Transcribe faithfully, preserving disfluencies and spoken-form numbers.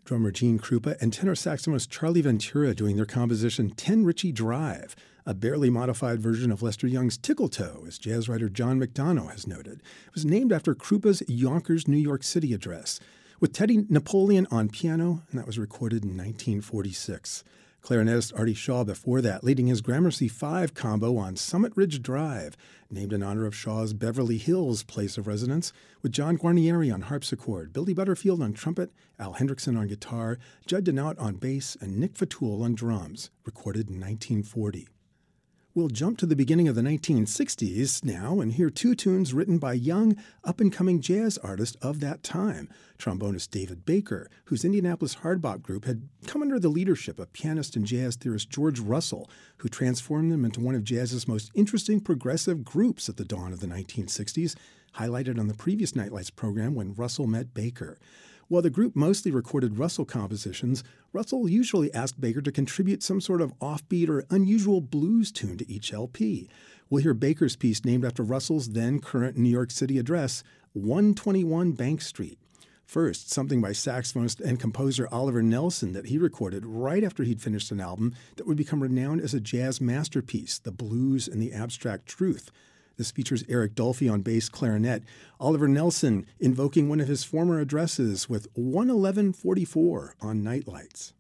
drummer Gene Krupa and tenor saxophonist Charlie Ventura doing their composition ten Ritchie Drive, a barely modified version of Lester Young's Tickletoe, as jazz writer John McDonough has noted. It was named after Krupa's Yonkers, New York City address, with Teddy Napoleon on piano, and that was recorded in nineteen forty-six. Clarinetist Artie Shaw before that, leading his Gramercy Five combo on Summit Ridge Drive, named in honor of Shaw's Beverly Hills place of residence, with John Guarnieri on harpsichord, Billy Butterfield on trumpet, Al Hendrickson on guitar, Judd Denout on bass, and Nick Fatul on drums, recorded in nineteen forty. We'll jump to the beginning of the nineteen sixties now and hear two tunes written by young, up-and-coming jazz artists of that time. Trombonist David Baker, whose Indianapolis Hardbop group had come under the leadership of pianist and jazz theorist George Russell, who transformed them into one of jazz's most interesting progressive groups at the dawn of the nineteen sixties, highlighted on the previous Nightlights program when Russell met Baker. While the group mostly recorded Russell compositions, Russell usually asked Baker to contribute some sort of offbeat or unusual blues tune to each L P. We'll hear Baker's piece named after Russell's then-current New York City address, one twenty-one Bank Street. First, something by saxophonist and composer Oliver Nelson that he recorded right after he'd finished an album that would become renowned as a jazz masterpiece, The Blues and the Abstract Truth. This features Eric Dolphy on bass clarinet, Oliver Nelson invoking one of his former addresses with one eleven forty-four on Nightlights.